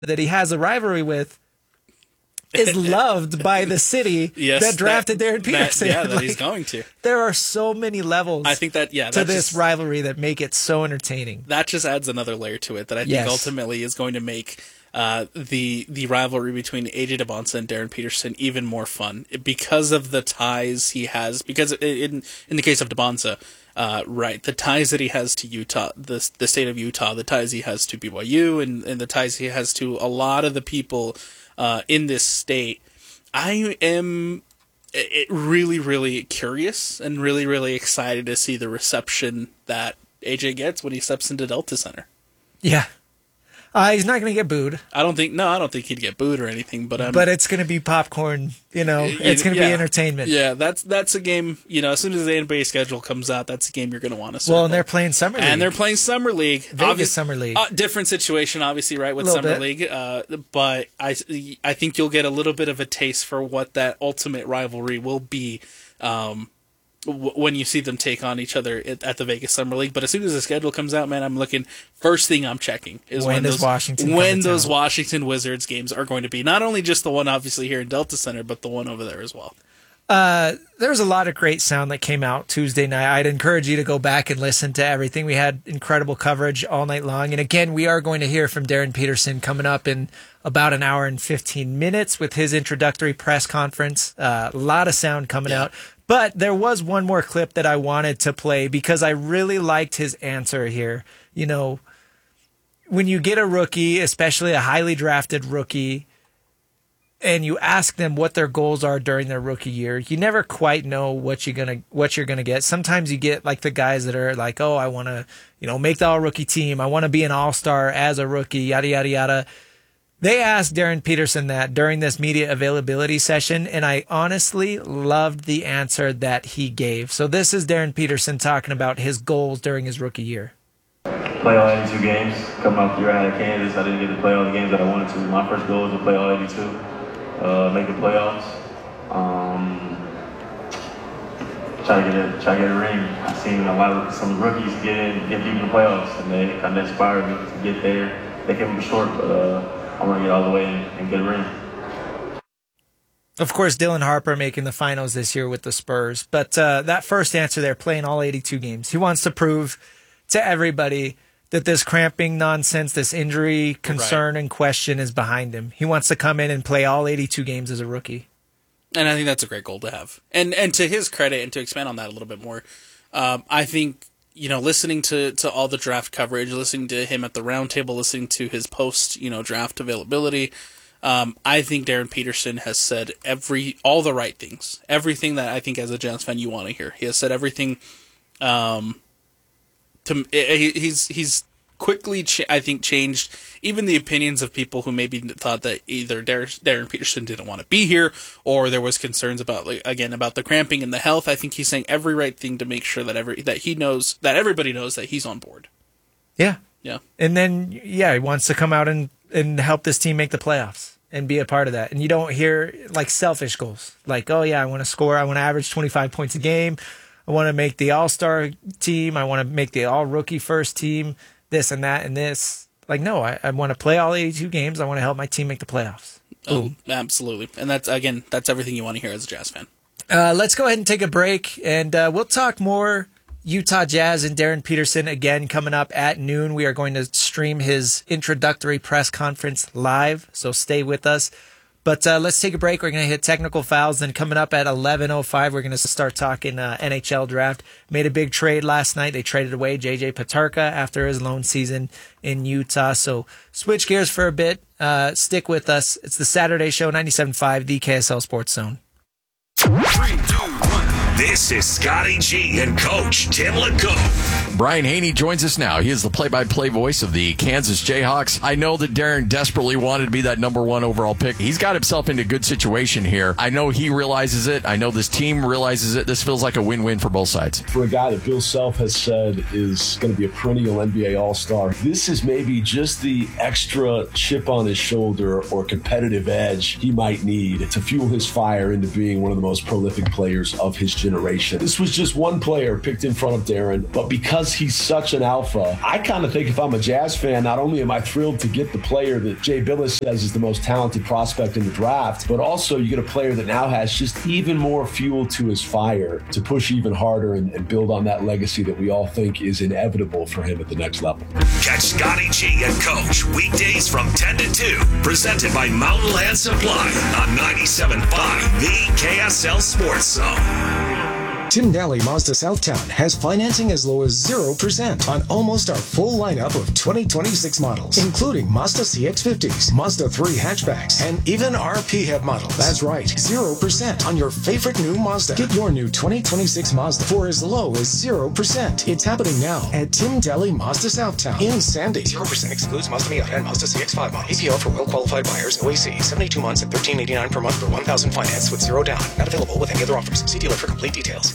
that he has a rivalry with is loved by the city that drafted Darren Peterson. That he's going to. There are so many levels I think that, to this rivalry that make it so entertaining. That just adds another layer to it that I think ultimately is going to make the rivalry between AJ Dybonsa and Darren Peterson even more fun because of the ties he has. Because in the case of Dybonsa, the ties that he has to Utah, the state of Utah, the ties he has to BYU, and the ties he has to a lot of the people in this state. I am really, really curious and really, really excited to see the reception that AJ gets when he steps into Delta Center. Yeah. He's not going to get booed. I don't think he'd get booed or anything, but it's going to be popcorn, it's going to be entertainment. Yeah, that's a game, as soon as the NBA schedule comes out, that's a game you're going to want to circle. Well, and they're playing Summer League. And they're playing Summer League. Vegas Summer League. Different situation, obviously, right, with Summer League. But I think you'll get a little bit of a taste for what that ultimate rivalry will be when you see them take on each other at the Vegas Summer League. But as soon as the schedule comes out, man, I'm looking. First thing I'm checking is when those Washington Wizards games are going to be. Not only just the one obviously here in Delta Center, but the one over there as well. There was a lot of great sound that came out Tuesday night. I'd encourage you to go back and listen to everything. We had incredible coverage all night long. And again, we are going to hear from Darren Peterson coming up in about an hour and 15 minutes with his introductory press conference. A lot of sound coming out. But there was one more clip that I wanted to play because I really liked his answer here. When you get a rookie, especially a highly drafted rookie, and you ask them what their goals are during their rookie year, you never quite know what you're gonna get. Sometimes you get like the guys that are like, oh, I want to, make the all-rookie team. I want to be an all-star as a rookie, yada, yada, yada. They asked Darren Peterson that during this media availability session, and I honestly loved the answer that he gave. So this is Darren Peterson talking about his goals during his rookie year. Play all 82 games. Coming off the year I had Kansas, I didn't get to play all the games that I wanted to. My first goal was to play all 82, make the playoffs, try to get a ring. I've seen some rookies get deep in the playoffs, and they kind of inspired me to get there. They came up short, but I want to get all the way and get a ring. Of course, Dylan Harper making the finals this year with the Spurs. But that first answer there, playing all 82 games. He wants to prove to everybody that this cramping nonsense, this injury concern and question is behind him. He wants to come in and play all 82 games as a rookie. And I think that's a great goal to have. And to his credit, and to expand on that a little bit more, I think, listening to all the draft coverage, listening to him at the roundtable, listening to his post, draft availability, I think Darren Peterson has said all the right things. Everything that I think as a Jazz fan you want to hear. He has said everything. He's quickly, I think, changed even the opinions of people who maybe thought that either Darren Peterson didn't want to be here, or there was concerns about about the cramping and the health. I think he's saying every right thing to make sure that everybody knows that he's on board. Yeah. Yeah. And then, he wants to come out and help this team make the playoffs and be a part of that. And you don't hear selfish goals. I want to score. I want to average 25 points a game. I want to make the all-star team. I want to make the all-rookie first team, this and that and this. No, I want to play all 82 games. I want to help my team make the playoffs. Absolutely. And that's everything you want to hear as a Jazz fan. Let's go ahead and take a break, and we'll talk more Utah Jazz and Darren Peterson again coming up at noon. We are going to stream his introductory press conference live, so stay with us. But let's take a break. We're going to hit technical fouls. Then coming up at 11:05, we're going to start talking NHL draft. Made a big trade last night. They traded away J.J. Petarka after his lone season in Utah. So switch gears for a bit. Stick with us. It's the Saturday Show, 97.5, the KSL Sports Zone. 3, 2, 1. This is Scotty G and Coach Tim LeCoe. Brian Haney joins us now. He is the play-by-play voice of the Kansas Jayhawks. I know that Darren desperately wanted to be that number 1 overall pick. He's got himself into a good situation here. I know he realizes it. I know this team realizes it. This feels like a win-win for both sides. For a guy that Bill Self has said is going to be a perennial NBA All-Star, this is maybe just the extra chip on his shoulder or competitive edge he might need to fuel his fire into being one of the most prolific players of his generation. generation. This was just one player picked in front of Darren, but because he's such an alpha, I kind of think if I'm a Jazz fan, not only am I thrilled to get the player that Jay Bilas says is the most talented prospect in the draft, but also you get a player that now has just even more fuel to his fire to push even harder and build on that legacy that we all think is inevitable for him at the next level. Catch Scotty G and Coach weekdays from 10 to 2, presented by Mountain Land Supply on 97.5, the KSL Sports Zone. Tim Daly Mazda Southtown has financing as low as 0% on almost our full lineup of 2026 models, including Mazda CX-50s, Mazda 3 hatchbacks, and even our PHEV models. That's right, 0% on your favorite new Mazda. Get your new 2026 Mazda for as low as 0%. It's happening now at Tim Daly Mazda Southtown in Sandy. 0% excludes Mazda Miata and Mazda CX-5 models. APR for well-qualified buyers. OAC, 72 months at $13.89 per month for $1,000 finance with 0 down. Not available with any other offers. See dealer for complete details.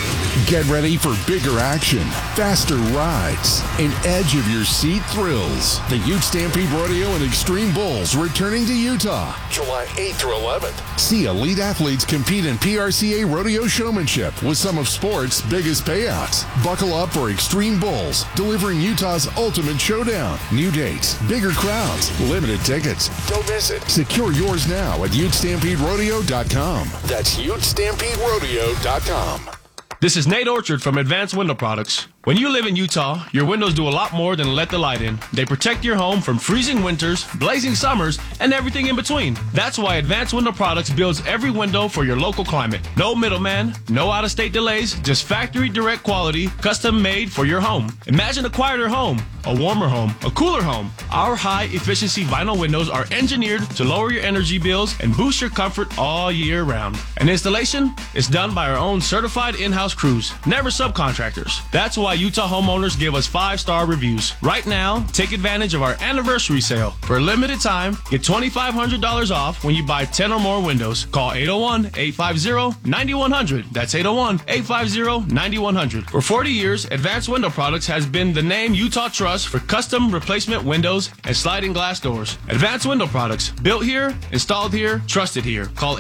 Get ready for bigger action, faster rides, and edge of your seat thrills. The Ute Stampede Rodeo and Extreme Bulls returning to Utah, July 8th through 11th. See elite athletes compete in PRCA rodeo showmanship with some of sports' biggest payouts. Buckle up for Extreme Bulls, delivering Utah's ultimate showdown. New dates, bigger crowds, limited tickets. Don't miss it. Secure yours now at UtestampedeRodeo.com. That's UtestampedeRodeo.com. This is Nate Orchard from Advanced Window Products. When you live in Utah, your windows do a lot more than let the light in. They protect your home from freezing winters, blazing summers, and everything in between. That's why Advanced Window Products builds every window for your local climate. No middleman, no out-of-state delays, just factory direct quality, custom made for your home. Imagine a quieter home, a warmer home, a cooler home. Our high-efficiency vinyl windows are engineered to lower your energy bills and boost your comfort all year round. And installation is done by our own certified in-house crews, never subcontractors. That's why Utah homeowners give us 5-star reviews. Right now, take advantage of our anniversary sale. For a limited time, get $2,500 off when you buy 10 or more windows. Call 801-850-9100. That's 801-850-9100. For 40 years, Advanced Window Products has been the name Utah trusts for custom replacement windows and sliding glass doors. Advanced Window Products, built here, installed here, trusted here. Call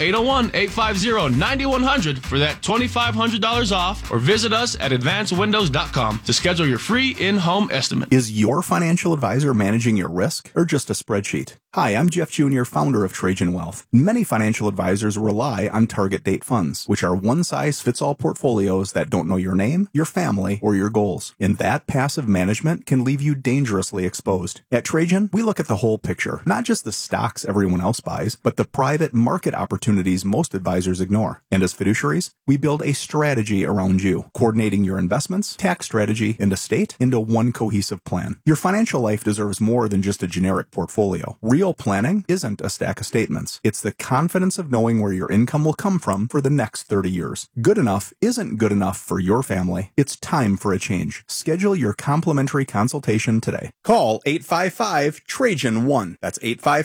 801-850-9100 for that $2,500 off, or visit us at advancedwindows.com to schedule your free in-home estimate. Is your financial advisor managing your risk or just a spreadsheet? Hi, I'm Jeff Jr., founder of Trajan Wealth. Many financial advisors rely on target date funds, which are one-size-fits-all portfolios that don't know your name, your family, or your goals. And that passive management can leave you dangerously exposed. At Trajan, we look at the whole picture, not just the stocks everyone else buys, but the private market opportunities most advisors ignore. And as fiduciaries, we build a strategy around you, coordinating your investments, tax strategy, and estate into one cohesive plan. Your financial life deserves more than just a generic portfolio. Real planning isn't a stack of statements. It's the confidence of knowing where your income will come from for the next 30 years. Good enough isn't good enough for your family. It's time for a change. Schedule your complimentary consultation today. Call 855-TRAJAN-1. That's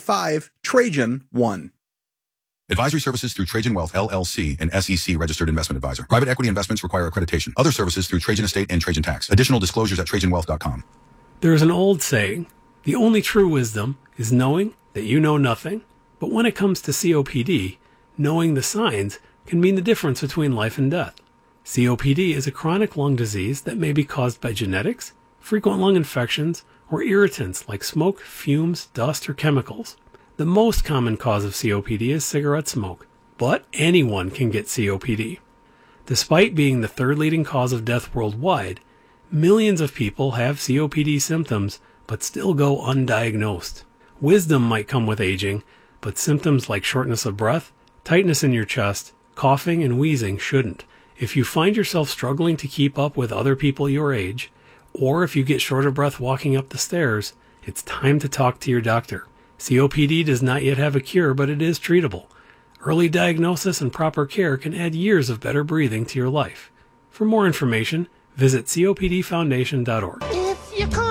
855-TRAJAN-1. Advisory services through Trajan Wealth, LLC, an SEC registered investment advisor. Private equity investments require accreditation. Other services through Trajan Estate and Trajan Tax. Additional disclosures at TrajanWealth.com. There is an old saying, the only true wisdom is knowing that you know nothing. But when it comes to COPD, knowing the signs can mean the difference between life and death. COPD is a chronic lung disease that may be caused by genetics, frequent lung infections, or irritants like smoke, fumes, dust, or chemicals. The most common cause of COPD is cigarette smoke, but anyone can get COPD. Despite being the third leading cause of death worldwide, millions of people have COPD symptoms but still go undiagnosed. Wisdom might come with aging, but symptoms like shortness of breath, tightness in your chest, coughing, and wheezing shouldn't. If you find yourself struggling to keep up with other people your age, or if you get short of breath walking up the stairs, it's time to talk to your doctor. COPD does not yet have a cure, but it is treatable. Early diagnosis and proper care can add years of better breathing to your life. For more information, visit copdfoundation.org.